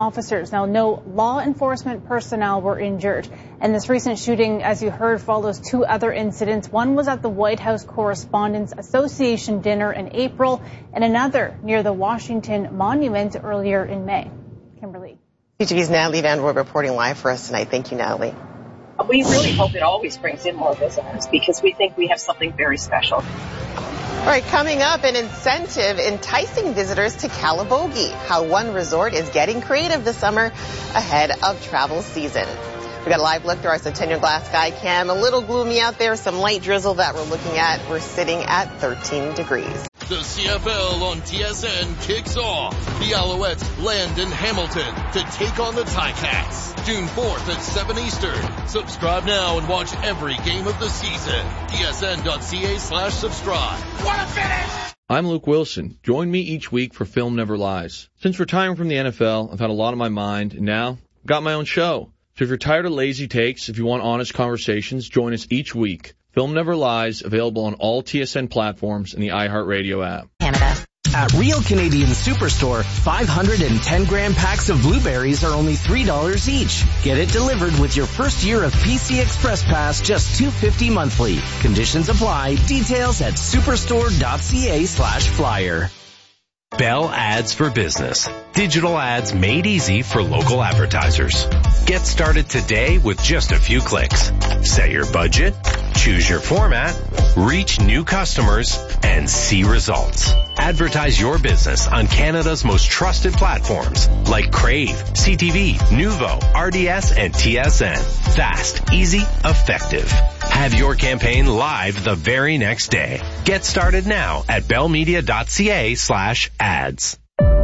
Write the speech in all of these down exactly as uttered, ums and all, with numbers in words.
officers. Now, no law enforcement personnel were injured. And this recent shooting, as you heard, follows two other incidents. One was at the White House Correspondents Association dinner in April, and another near the Washington Monument earlier in May. Kimberly. C T V's Natalie Van Woerd reporting live for us tonight. Thank you, Natalie. We really hope it always brings in more visitors because we think we have something very special. All right, coming up, an incentive enticing visitors to Calabogie. How one resort is getting creative this summer ahead of travel season. We got a live look through our Centennial Glass Sky Cam. A little gloomy out there, some light drizzle that we're looking at. We're sitting at thirteen degrees. The C F L on T S N kicks off. The Alouettes land in Hamilton to take on the Ticats. June fourth at seven Eastern. Subscribe now and watch every game of the season. T S N dot C A slash subscribe. What a finish! I'm Luke Wilson. Join me each week for Film Never Lies. Since retiring from the N F L, I've had a lot on my mind, and now I've got my own show. So if you're tired of lazy takes, if you want honest conversations, join us each week. Film Never Lies, available on all T S N platforms and the iHeartRadio app. Canada. At Real Canadian Superstore, five hundred ten gram packs of blueberries are only three dollars each. Get it delivered with your first year of P C Express Pass, just two dollars and fifty cents monthly. Conditions apply. Details at superstore dot c a slash flyer. Bell Ads for Business. Digital ads made easy for local advertisers. Get started today with just a few clicks. Set your budget, choose your format, reach new customers, and see results. Advertise your business on Canada's most trusted platforms like Crave, C T V, Nuvo, R D S, and T S N. Fast, easy, effective. Have your campaign live the very next day. Get started now at bellmedia dot c a slash ads.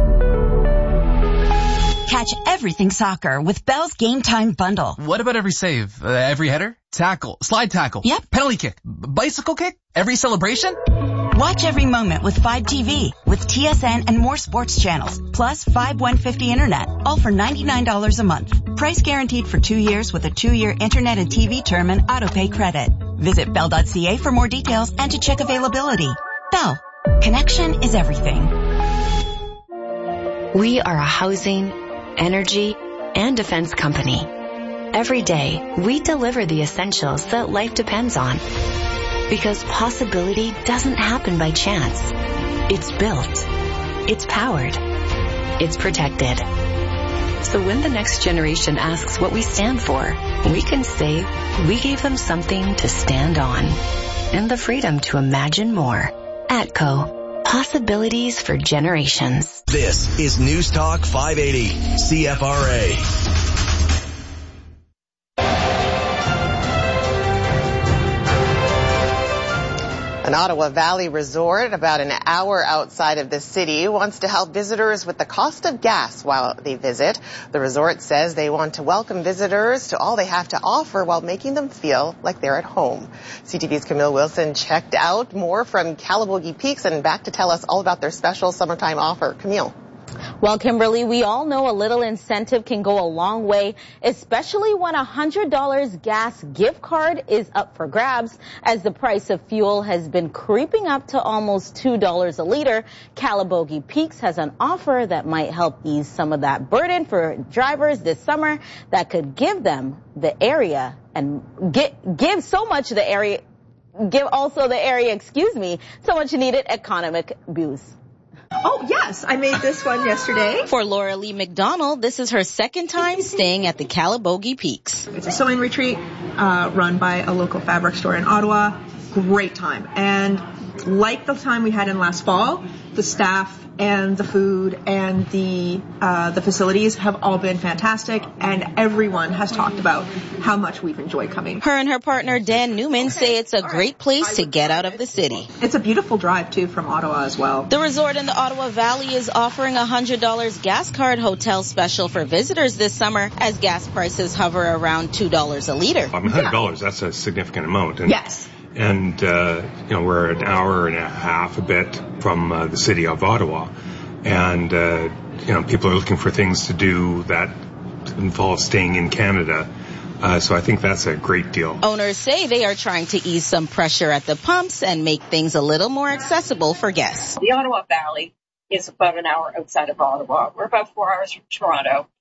Catch everything soccer with Bell's Game Time Bundle. What about every save? Uh, every header? Tackle? Slide tackle? Yep. Penalty kick? B- bicycle kick? Every celebration? Watch every moment with Fibe T V, with T S N and more sports channels, plus Fibe one fifty Internet, all for ninety-nine dollars a month. Price guaranteed for two years with a two-year Internet and T V term and autopay credit. Visit bell dot c a for more details and to check availability. Bell. Connection is everything. We are a housing, energy, and defense company. Every day, we deliver the essentials that life depends on. Because possibility doesn't happen by chance. It's built. It's powered. It's protected. So when the next generation asks what we stand for, we can say we gave them something to stand on and the freedom to imagine more. ATCO. Possibilities for generations. This is News Talk five eighty, C F R A. An Ottawa Valley resort about an hour outside of the city wants to help visitors with the cost of gas while they visit. The resort says they want to welcome visitors to all they have to offer while making them feel like they're at home. C T V's Camille Wilson checked out more from Calabogie Peaks and back to tell us all about their special summertime offer. Camille. Well, Kimberly, we all know a little incentive can go a long way, especially when a one hundred dollars gas gift card is up for grabs. As the price of fuel has been creeping up to almost two dollars a liter, Calabogie Peaks has an offer that might help ease some of that burden for drivers this summer that could give them the area and get, give so much the area, give also the area, excuse me, so much needed economic boost. Oh, yes. I made this one yesterday. For Laura Lee McDonald, this is her second time staying at the Calabogie Peaks. It's a sewing retreat uh, run by a local fabric store in Ottawa. Great time. And like the time we had in last fall, the staff and the food and the uh, the facilities have all been fantastic, and everyone has talked about how much we've enjoyed coming. Her and her partner Dan Newman say it's a great place to get out of the city. It's a beautiful drive too from Ottawa as well. The resort in the Ottawa Valley is offering a one hundred dollars gas card hotel special for visitors this summer as gas prices hover around two dollars a liter. I mean, one hundred dollars, that's a significant amount. And yes. And, uh, you know, we're an hour and a half a bit from uh, the city of Ottawa. And, uh, you know, people are looking for things to do that involve staying in Canada. Uh, so I think that's a great deal. Owners say they are trying to ease some pressure at the pumps and make things a little more accessible for guests. The Ottawa Valley is about an hour outside of Ottawa. We're about four hours from Toronto.